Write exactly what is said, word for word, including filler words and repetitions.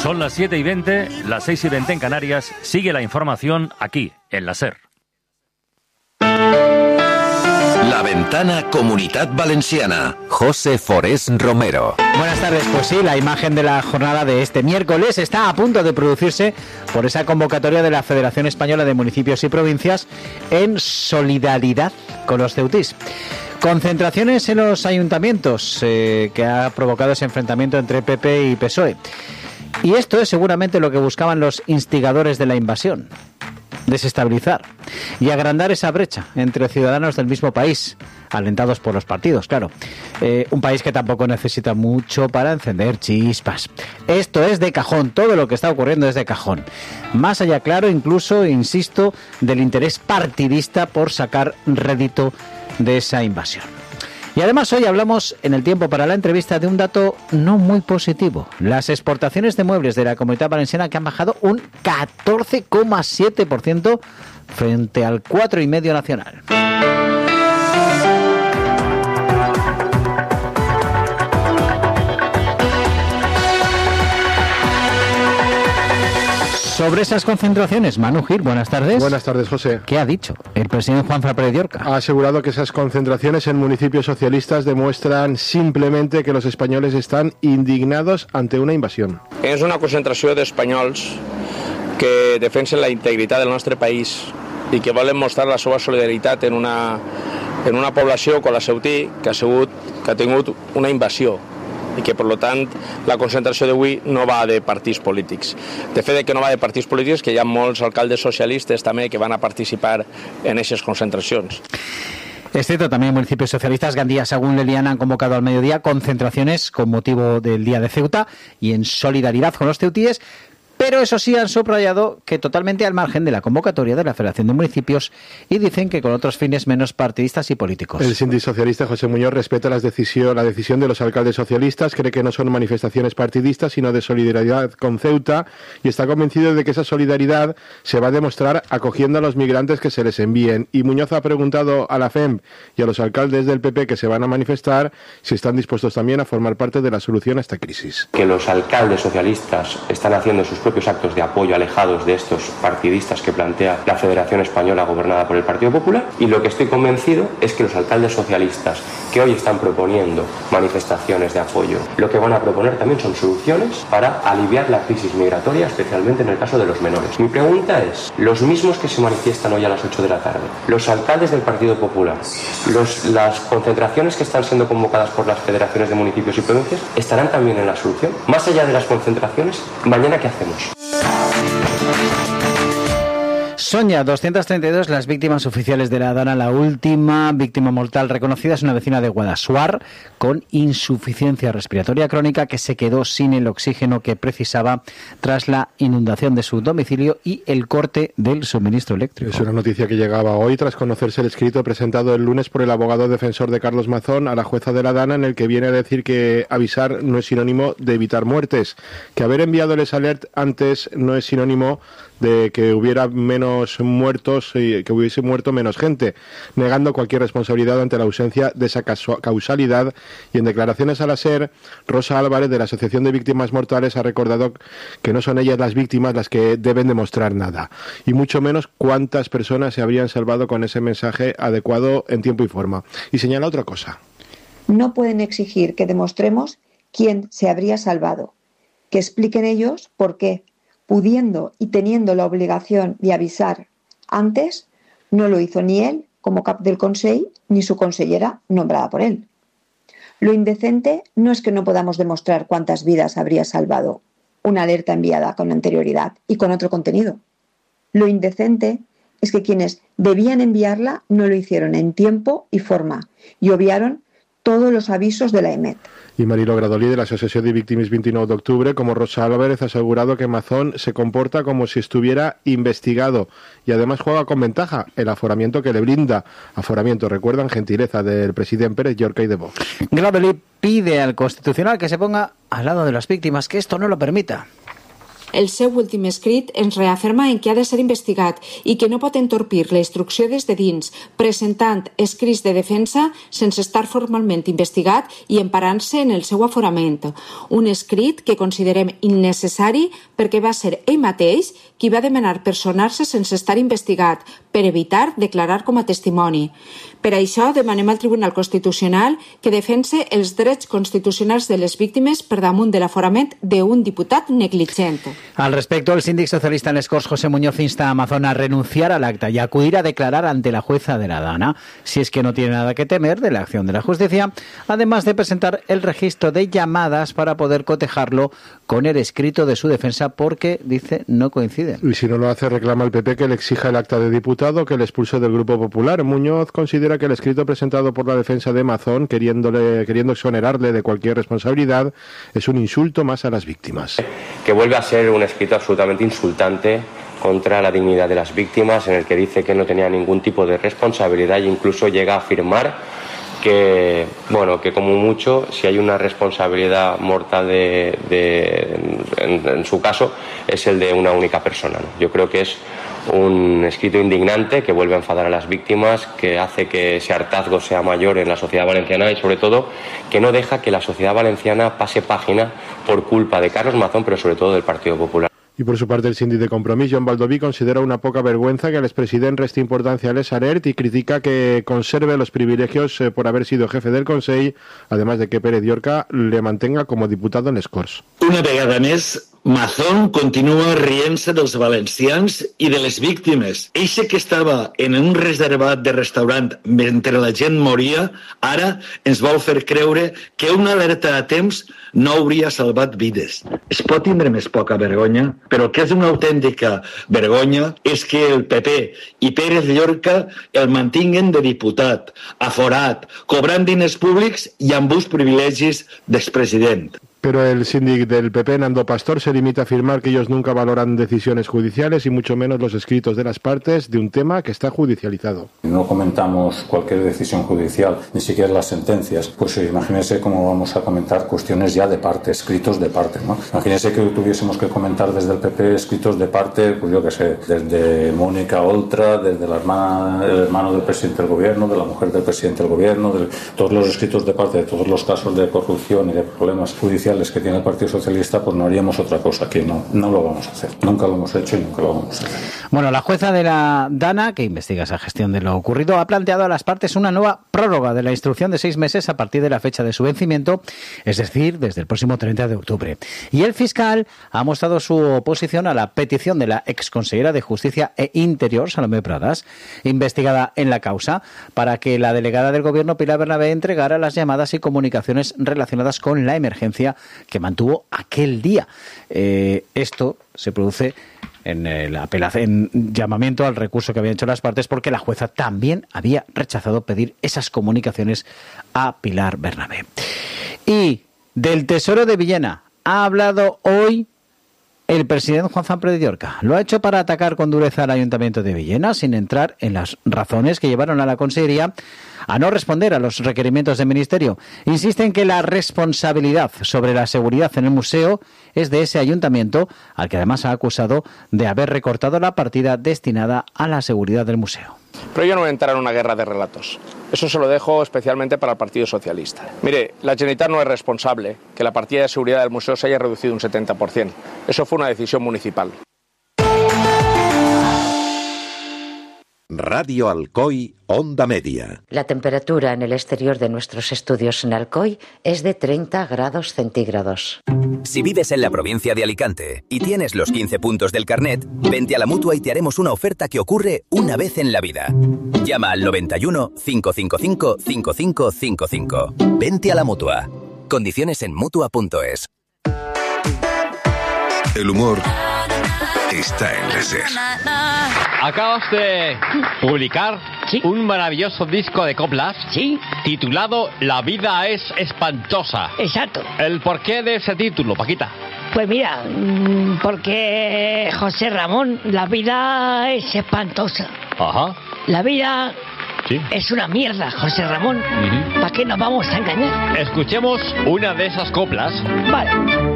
Son las siete y veinte, las seis y veinte en Canarias. Sigue la información aquí, en la SER. La Ventana Comunitat Valenciana. José Forés Romero. Buenas tardes. Pues sí, la imagen de la jornada de este miércoles está a punto de producirse por esa convocatoria de la Federación Española de Municipios y Provincias en solidaridad con los ceutís. Concentraciones en los ayuntamientos eh, que ha provocado ese enfrentamiento entre P P y P S O E. Y esto es seguramente lo que buscaban los instigadores de la invasión: desestabilizar y agrandar esa brecha entre ciudadanos del mismo país, alentados por los partidos, claro. Eh, un país que tampoco necesita mucho para encender chispas. Esto es de cajón, todo lo que está ocurriendo es de cajón. Más allá, claro, incluso, insisto, del interés partidista por sacar rédito de esa invasión. Y además hoy hablamos en el tiempo para la entrevista de un dato no muy positivo: las exportaciones de muebles de la Comunidad Valenciana, que han bajado un catorce coma siete por ciento frente al cuatro coma cinco por ciento nacional. Sobre esas concentraciones, Manu Gil, buenas tardes. Buenas tardes, José. ¿Qué ha dicho el presidente Juanfran Pérez de Orca? Ha asegurado que esas concentraciones en municipios socialistas demuestran simplemente que los españoles están indignados ante una invasión. És una concentració d'espanyols que defensen la integritat del nostre país i que volen mostrar la seva solidaritat en una, en una població com la Ceutí, que ha, sigut, que ha tingut una invasió, i que, per tant, la concentració d'avui no va de partits polítics. De fet, que no va de partits polítics, que hi ha molts alcaldes socialistes també que van a participar en aquestes concentracions. Es cierto, también municipios socialistas, Gandía, Sagún, Leliana, han convocado al mediodía concentraciones con motivo del Día de Ceuta y en solidaridad con los ceutíes. Pero eso sí, han subrayado que totalmente al margen de la convocatoria de la Federación de Municipios, y dicen que con otros fines menos partidistas y políticos. El síndic socialista José Muñoz respeta las decisión, la decisión de los alcaldes socialistas, cree que no son manifestaciones partidistas, sino de solidaridad con Ceuta, y está convencido de que esa solidaridad se va a demostrar acogiendo a los migrantes que se les envíen. Y Muñoz ha preguntado a la F E M y a los alcaldes del P P que se van a manifestar si están dispuestos también a formar parte de la solución a esta crisis. Que los alcaldes socialistas están haciendo sus propios actos de apoyo alejados de estos partidistas que plantea la Federación Española gobernada por el Partido Popular, y lo que estoy convencido es que los alcaldes socialistas que hoy están proponiendo manifestaciones de apoyo, lo que van a proponer también son soluciones para aliviar la crisis migratoria, especialmente en el caso de los menores. Mi pregunta es, los mismos que se manifiestan hoy a las ocho de la tarde, los alcaldes del Partido Popular, los, las concentraciones que están siendo convocadas por las federaciones de municipios y provincias, ¿estarán también en la solución? Más allá de las concentraciones, ¿mañana qué hacemos? Son ya doscientas treinta y dos las víctimas oficiales de la Dana. La última víctima mortal reconocida es una vecina de Guadassuar con insuficiencia respiratoria crónica que se quedó sin el oxígeno que precisaba tras la inundación de su domicilio y el corte del suministro eléctrico. Es una noticia que llegaba hoy tras conocerse el escrito presentado el lunes por el abogado defensor de Carlos Mazón a la jueza de la Dana, en el que viene a decir que avisar no es sinónimo de evitar muertes, que haber enviado el alert antes no es sinónimo de que hubiera menos muertos y que hubiese muerto menos gente, negando cualquier responsabilidad ante la ausencia de esa causalidad. Y en declaraciones a la SER, Rosa Álvarez, de la Asociación de Víctimas Mortales, ha recordado que no son ellas las víctimas las que deben demostrar nada, y mucho menos cuántas personas se habrían salvado con ese mensaje adecuado en tiempo y forma. Y señala otra cosa. No pueden exigir que demostremos quién se habría salvado, que expliquen ellos por qué, pudiendo y teniendo la obligación de avisar antes, no lo hizo ni él como cap del Consell ni su consellera nombrada por él. Lo indecente no es que no podamos demostrar cuántas vidas habría salvado una alerta enviada con anterioridad y con otro contenido. Lo indecente es que quienes debían enviarla no lo hicieron en tiempo y forma y obviaron todos los avisos de la E M E T. Y Marilo Gradolí, de la Asociación de Víctimas veintinueve de octubre, como Rosa Álvarez, ha asegurado que Mazón se comporta como si estuviera investigado y además juega con ventaja el aforamiento que le brinda. Aforamiento, recuerdan, gentileza del presidente Pérez Llorca y de Vox. Gradolí pide al Constitucional que se ponga al lado de las víctimas, que esto no lo permita. el seu últim escrit ens reafirma en que ha de ser investigat i que no pot entorpir la instrucció des de dins, presentant escrits de defensa sense estar formalment investigat i emparant-se en el seu aforament. Un escrit que considerem innecessari perquè va ser ell mateix qui va demanar personar-se sense estar investigat per evitar declarar com a testimoni. Per això demanem al Tribunal Constitucional que defense els drets constitucionals de les víctimes per damunt de l'aforament d'un diputat negligent. Al respecto, el síndic socialista en les Corts, José Muñoz, insta a Amazon a renunciar al acta y acudir a declarar ante la jueza de la Dana, si es que no tiene nada que temer de la acción de la justicia, además de presentar el registro de llamadas para poder cotejarlo con el escrito de su defensa porque, dice, no coincide. Y si no lo hace, reclama el P P que le exija el acta de diputado que le expulse del Grupo Popular. Muñoz considera que el escrito presentado por la defensa de Mazón, queriéndole, queriendo exonerarle de cualquier responsabilidad, es un insulto más a las víctimas. Que vuelve a ser un escrito absolutamente insultante contra la dignidad de las víctimas, en el que dice que no tenía ningún tipo de responsabilidad e incluso llega a afirmar que, bueno, que como mucho, si hay una responsabilidad mortal de, de, en, en su caso, es el de una única persona, ¿no? Yo creo que es un escrito indignante que vuelve a enfadar a las víctimas, que hace que ese hartazgo sea mayor en la sociedad valenciana y, sobre todo, que no deja que la sociedad valenciana pase página por culpa de Carlos Mazón, pero sobre todo del Partido Popular. Y por su parte, el síndic de Compromís, Joan Baldoví, considera una poca vergüenza que el expresidente reste importancia a Les Alert y critica que conserve los privilegios eh, por haber sido jefe del Consell, además de que Pérez Llorca le mantenga como diputado en les Corts. Una vegada més, Mazón continua rient-se dels valencians i de les víctimes. Eixe que estava en un reservat de restaurant mentre la gent moria, ara ens vol fer creure que una alerta a temps no hauria salvat vides. Es pot tindre més poca vergonya, però el que és una autèntica vergonya és que el P P i Pérez Llorca el mantinguen de diputat, aforat, cobrant diners públics i amb uns privilegis d'expresident. Pero el síndic del P P, Nando Pastor, se limita a afirmar que ellos nunca valoran decisiones judiciales y mucho menos los escritos de las partes de un tema que está judicializado. No comentamos cualquier decisión judicial, ni siquiera las sentencias. Pues imagínense cómo vamos a comentar cuestiones ya de parte, escritos de parte, ¿no? Imagínense que tuviésemos que comentar desde el P P escritos de parte, pues yo qué sé, desde Mónica Oltra, desde la hermana, el hermano del presidente del gobierno, de la mujer del presidente del gobierno, de todos los escritos de parte de todos los casos de corrupción y de problemas judiciales que tiene el Partido Socialista, pues no haríamos otra cosa, que no, no lo vamos a hacer. Nunca lo hemos hecho y nunca lo vamos a hacer. Bueno, la jueza de la Dana, que investiga esa gestión de lo ocurrido, ha planteado a las partes una nueva prórroga de la instrucción de seis meses a partir de la fecha de su vencimiento, es decir, desde el próximo treinta de octubre. Y el fiscal ha mostrado su oposición a la petición de la exconsellera de Justicia e Interior, Salomé Pradas, investigada en la causa, para que la delegada del Gobierno, Pilar Bernabé, entregara las llamadas y comunicaciones relacionadas con la emergencia que mantuvo aquel día. Eh, esto se produce en el apelación, en llamamiento al recurso que habían hecho las partes, porque la jueza también había rechazado pedir esas comunicaciones a Pilar Bernabé. Y del Tesoro de Villena ha hablado hoy el presidente Juan Pérez Llorca. Lo ha hecho para atacar con dureza al Ayuntamiento de Villena, sin entrar en las razones que llevaron a la Consellería a no responder a los requerimientos del Ministerio. Insiste en que la responsabilidad sobre la seguridad en el museo es de ese ayuntamiento, al que además ha acusado de haber recortado la partida destinada a la seguridad del museo. Pero yo no voy a entrar en una guerra de relatos. Eso se lo dejo especialmente para el Partido Socialista. Mire, la Generalitat no es responsable que la partida de seguridad del museo se haya reducido un setenta por ciento. Eso fue una decisión municipal. Radio Alcoy, Onda Media. La temperatura en el exterior de nuestros estudios en Alcoy es de treinta grados centígrados. Si vives en la provincia de Alicante y tienes los quince puntos del carnet, vente a la Mutua y te haremos una oferta que ocurre una vez en la vida. Llama al noventa y uno, cinco cinco cinco, cinco cinco cinco cinco. Vente a la Mutua. Condiciones en Mutua punto es. El humor está en la SER. Acabas de publicar ¿Sí? un maravilloso disco de coplas ¿Sí? titulado La vida es espantosa. Exacto. ¿El porqué de ese título, Paquita? Pues mira, porque José Ramón, la vida es espantosa. Ajá. La vida ¿Sí? es una mierda, José Ramón. Uh-huh. ¿Para qué nos vamos a engañar? Escuchemos una de esas coplas. Vale.